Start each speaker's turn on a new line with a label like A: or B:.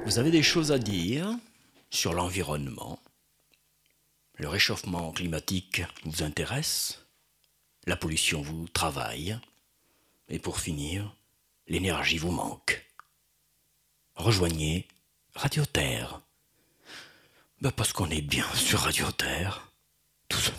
A: Vous avez des choses à dire sur l'environnement. Le réchauffement climatique vous intéresse. La pollution vous travaille. Et pour finir, l'énergie vous manque. Rejoignez Radio Terre. Parce qu'on est bien sur Radio Terre. Tout simplement.